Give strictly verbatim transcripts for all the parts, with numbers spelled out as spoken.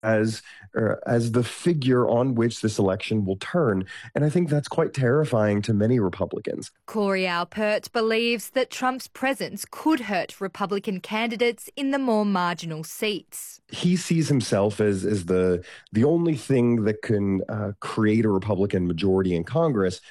as uh, as the figure on which this election will turn. And I think that's quite terrifying to many Republicans. Corey Alpert believes that Trump's presence could hurt Republican candidates in the more marginal seats. He sees himself as, as the, the only thing that can uh, create a Republican majority in Congress.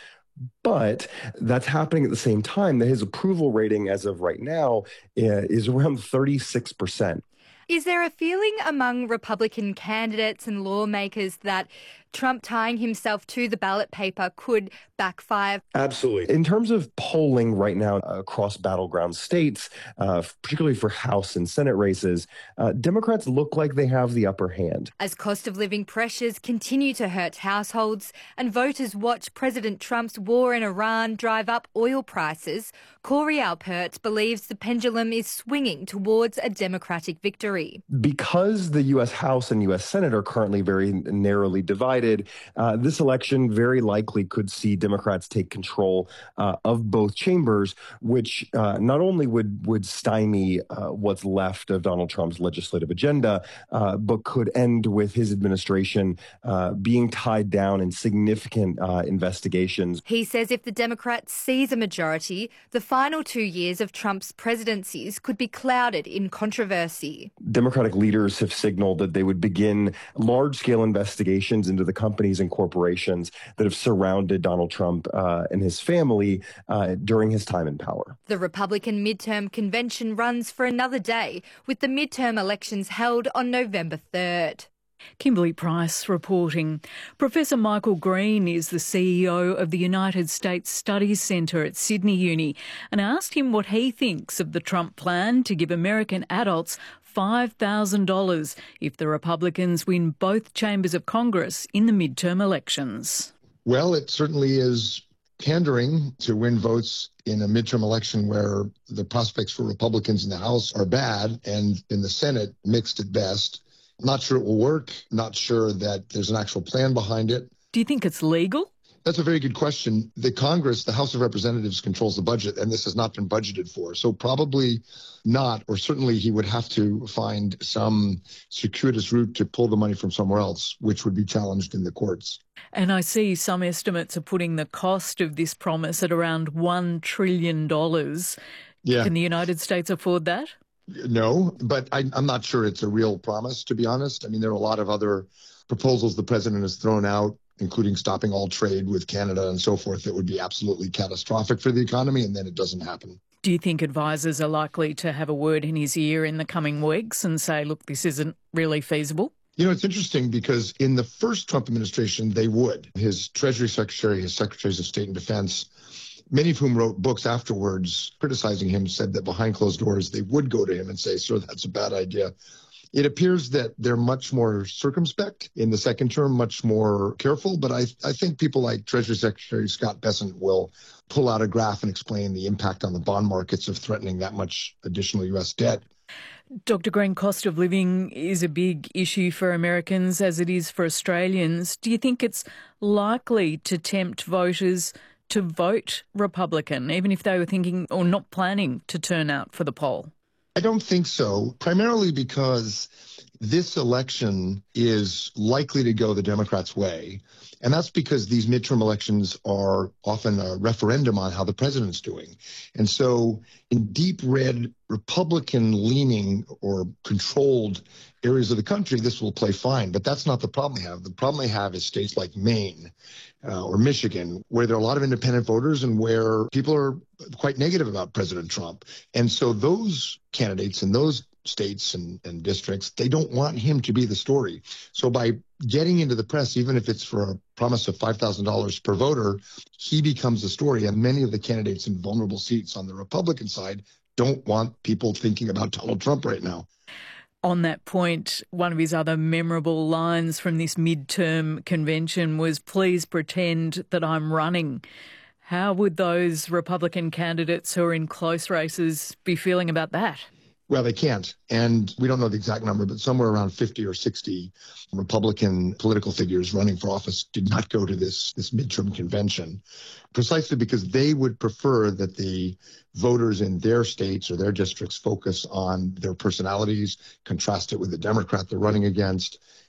But that's happening at the same time that his approval rating as of right now uh, is around thirty-six percent. Is there a feeling among Republican candidates and lawmakers that Trump tying himself to the ballot paper could backfire? Absolutely. In terms of polling right now across battleground states, uh, particularly for House and Senate races, uh, Democrats look like they have the upper hand. As cost of living pressures continue to hurt households and voters watch President Trump's war in Iran drive up oil prices, Corey Alpert believes the pendulum is swinging towards a Democratic victory. Because the U S House and U S Senate are currently very narrowly divided, uh, this election very likely could see Democrats take control uh, of both chambers, which uh, not only would, would stymie uh, what's left of Donald Trump's legislative agenda, uh, but could end with his administration uh, being tied down in significant uh, investigations. He says if the Democrats seize a majority, the final two years of Trump's presidencies could be clouded in controversy. Democratic leaders have signaled that they would begin large-scale investigations into the companies and corporations that have surrounded Donald Trump uh, and his family uh, during his time in power. The Republican midterm convention runs for another day, with the midterm elections held on November third. Kimberly Price reporting. Professor Michael Green is the C E O of the United States Studies Centre at Sydney Uni, and I asked him what he thinks of the Trump plan to give American adults five thousand dollars if the Republicans win both chambers of Congress in the midterm elections. Well, it certainly is pandering to win votes in a midterm election where the prospects for Republicans in the House are bad and in the Senate mixed at best. Not sure it will work. Not sure that there's an actual plan behind it. Do you think it's legal? That's a very good question. The Congress, the House of Representatives, controls the budget, and this has not been budgeted for. So probably not, or certainly he would have to find some circuitous route to pull the money from somewhere else, which would be challenged in the courts. And I see some estimates are putting the cost of this promise at around one trillion dollars. Yeah. Can the United States afford that? No, but I, I'm not sure it's a real promise, to be honest. I mean, there are a lot of other proposals the president has thrown out, including stopping all trade with Canada and so forth, that would be absolutely catastrophic for the economy, and then it doesn't happen. Do you think advisors are likely to have a word in his ear in the coming weeks and say, look, this isn't really feasible? You know, it's interesting because in the first Trump administration, they would. His Treasury Secretary, his Secretaries of State and Defense, many of whom wrote books afterwards criticizing him, said that behind closed doors, they would go to him and say, sir, that's a bad idea. It appears that they're much more circumspect in the second term, much more careful. But I, I think people like Treasury Secretary Scott Bessent will pull out a graph and explain the impact on the bond markets of threatening that much additional U S debt. Doctor Green, cost of living is a big issue for Americans as it is for Australians. Do you think it's likely to tempt voters to vote Republican, even if they were thinking or not planning to turn out for the poll? I don't think so, primarily because this election is likely to go the Democrats' way. And that's because these midterm elections are often a referendum on how the president's doing. And so in deep red Republican-leaning or controlled areas of the country, this will play fine. But that's not the problem they have. The problem they have is states like Maine uh, or Michigan, where there are a lot of independent voters and where people are quite negative about President Trump. And so those candidates in those states and, and districts, they don't want him to be the story. So by getting into the press, even if it's for a promise of five thousand dollars per voter, he becomes the story. And many of the candidates in vulnerable seats on the Republican side don't want people thinking about Donald Trump right now. On that point, one of his other memorable lines from this midterm convention was, please pretend that I'm running. How would those Republican candidates who are in close races be feeling about that? Well, they can't. And we don't know the exact number, but somewhere around fifty or sixty Republican political figures running for office did not go to this, this midterm convention, precisely because they would prefer that the voters in their states or their districts focus on their personalities, contrast it with the Democrat they're running against,